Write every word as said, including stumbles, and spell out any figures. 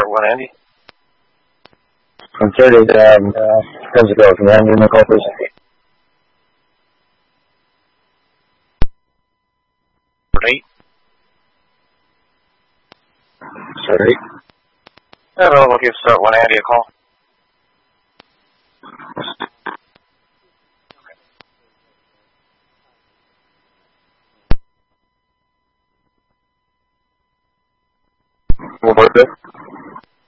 one Andy. From thirty, um, uh, comes ago from Andy in the call, please. Eight. Sorry. Hello, we'll give start one Andy a call. One more bit.